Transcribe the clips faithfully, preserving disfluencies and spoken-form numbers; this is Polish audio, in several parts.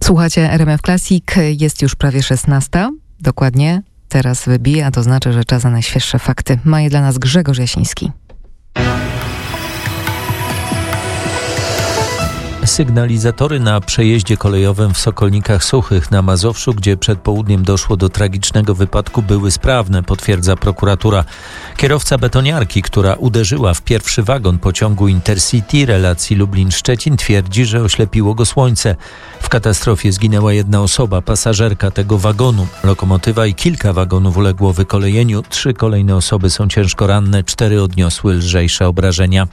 Słuchacie R M F Classic, jest już prawie szesnasta, dokładnie teraz wybija, a to znaczy, że czas na najświeższe fakty. Ma je dla nas Grzegorz Jasiński. Sygnalizatory na przejeździe kolejowym w Sokolnikach Suchych na Mazowszu, gdzie przed południem doszło do tragicznego wypadku, były sprawne, potwierdza prokuratura. Kierowca betoniarki, która uderzyła w pierwszy wagon pociągu Intercity relacji Lublin-Szczecin, twierdzi, że oślepiło go słońce. W katastrofie zginęła jedna osoba, pasażerka tego wagonu. Lokomotywa i kilka wagonów uległo wykolejeniu. Trzy kolejne osoby są ciężko ranne, cztery odniosły lżejsze obrażenia.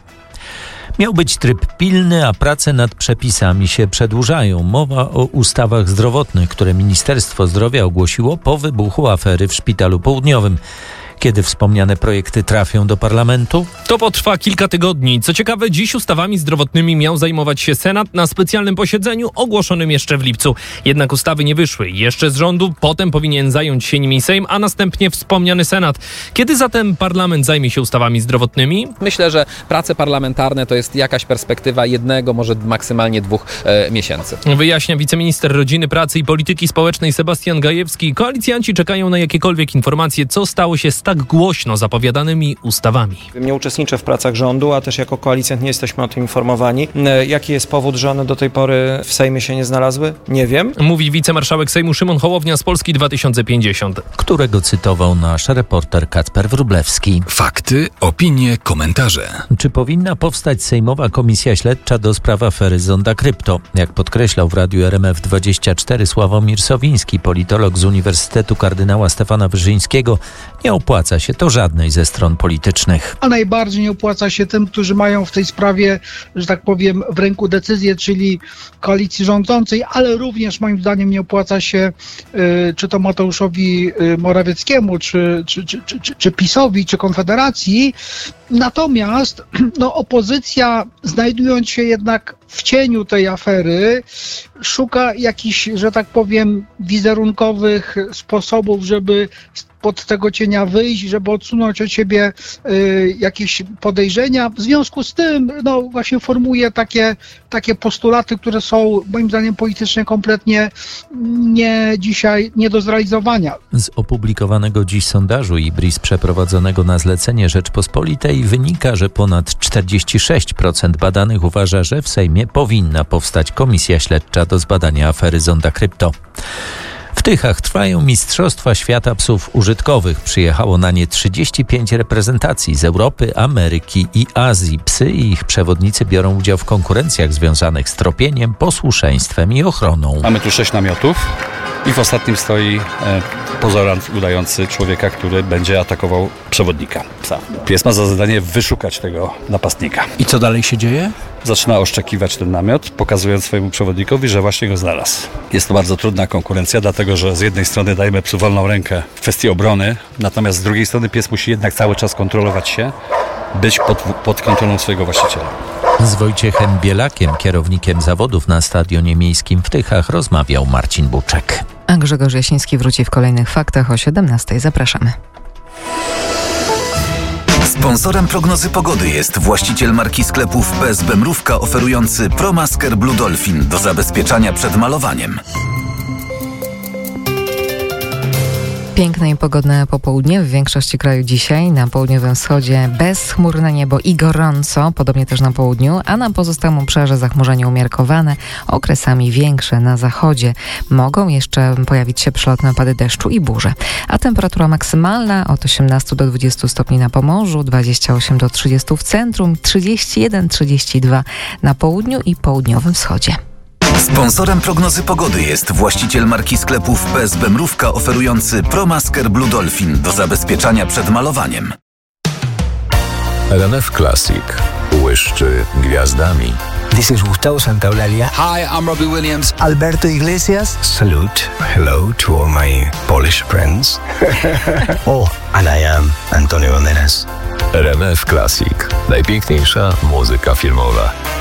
Miał być tryb pilny, a prace nad przepisami się przedłużają. Mowa o ustawach zdrowotnych, które Ministerstwo Zdrowia ogłosiło po wybuchu afery w Szpitalu Południowym. Kiedy wspomniane projekty trafią do parlamentu? To potrwa kilka tygodni. Co ciekawe, dziś ustawami zdrowotnymi miał zajmować się Senat na specjalnym posiedzeniu ogłoszonym jeszcze w lipcu. Jednak ustawy nie wyszły. Jeszcze z rządu, potem powinien zająć się nimi Sejm, a następnie wspomniany Senat. Kiedy zatem parlament zajmie się ustawami zdrowotnymi? Myślę, że prace parlamentarne to jest jakaś perspektywa jednego, może maksymalnie dwóch e, miesięcy. Wyjaśnia wiceminister Rodziny, Pracy i Polityki Społecznej Sebastian Gajewski. Koalicjanci czekają na jakiekolwiek informacje, co stało się z tak głośno zapowiadanymi ustawami. Nie uczestniczę w pracach rządu, a też jako koalicjant nie jesteśmy o tym informowani. Jaki jest powód, że one do tej pory w Sejmie się nie znalazły? Nie wiem. Mówi wicemarszałek Sejmu Szymon Hołownia z Polski dwa tysiące pięćdziesiąt. Którego cytował nasz reporter Kacper Wróblewski. Fakty, opinie, komentarze. Czy powinna powstać Sejmowa Komisja Śledcza do spraw afery Zonda Krypto? Jak podkreślał w radiu R M F dwadzieścia cztery Sławomir Sowiński, politolog z Uniwersytetu Kardynała Stefana Wyszyńskiego, nie opłaca się to żadnej ze stron politycznych. A najbardziej nie opłaca się tym, którzy mają w tej sprawie, że tak powiem, w ręku decyzję, czyli koalicji rządzącej, ale również moim zdaniem nie opłaca się y, czy to Mateuszowi y, Morawieckiemu, czy, czy, czy, czy, czy, czy PiS-owi, czy Konfederacji. Natomiast no, opozycja, znajdując się jednak w cieniu tej afery, szuka jakichś, że tak powiem, wizerunkowych sposobów, żeby spod tego cienia wyjść, żeby odsunąć od siebie y, jakieś podejrzenia. W związku z tym, no właśnie formułuje takie, takie postulaty, które są moim zdaniem politycznie kompletnie nie dzisiaj nie do zrealizowania. Z opublikowanego dziś sondażu I B R I S przeprowadzonego na zlecenie Rzeczpospolitej wynika, że ponad czterdzieści sześć procent badanych uważa, że w Sejmie powinna powstać komisja śledcza do zbadania afery Zonda Krypto. W Tychach trwają Mistrzostwa Świata Psów Użytkowych. Przyjechało na nie trzydzieści pięć reprezentacji z Europy, Ameryki i Azji. Psy i ich przewodnicy biorą udział w konkurencjach związanych z tropieniem, posłuszeństwem i ochroną. Mamy tu sześć namiotów i w ostatnim stoi e, pozorant udający człowieka, który będzie atakował przewodnika psa. Pies ma za zadanie wyszukać tego napastnika. I co dalej się dzieje? Zaczyna oszczekiwać ten namiot, pokazując swojemu przewodnikowi, że właśnie go znalazł. Jest to bardzo trudna konkurencja, dlatego że z jednej strony dajemy psu wolną rękę w kwestii obrony, natomiast z drugiej strony pies musi jednak cały czas kontrolować się, być pod, pod kontrolą swojego właściciela. Z Wojciechem Bielakiem, kierownikiem zawodów na Stadionie Miejskim w Tychach, rozmawiał Marcin Buczek. A Grzegorz Jasiński wróci w kolejnych faktach o siedemnastej. Zapraszamy. Sponsorem prognozy pogody jest właściciel marki sklepów P S B Mrówka oferujący ProMasker Blue Dolphin do zabezpieczania przed malowaniem. Piękne i pogodne popołudnie w większości kraju dzisiaj. Na południowym wschodzie bezchmurne niebo i gorąco, podobnie też na południu, a na pozostałym obszarze zachmurzenie umiarkowane, okresami większe na zachodzie. Mogą jeszcze pojawić się przelotne opady deszczu i burze. A temperatura maksymalna od osiemnaście do dwudziestu stopni na Pomorzu, dwadzieścia osiem do trzydziestu w centrum, trzydzieści jeden trzydzieści dwa na południu i południowym wschodzie. Sponsorem prognozy pogody jest właściciel marki sklepów P S B Mrówka oferujący ProMasker Blue Dolphin do zabezpieczania przed malowaniem. R M F Classic błyszczy gwiazdami. This is Gustavo Santaolalla. Hi, I'm Robbie Williams. Alberto Iglesias. Salute. Hello to all my Polish friends. Oh, and I am Antonio Banderas. R M F Classic. Najpiękniejsza muzyka filmowa.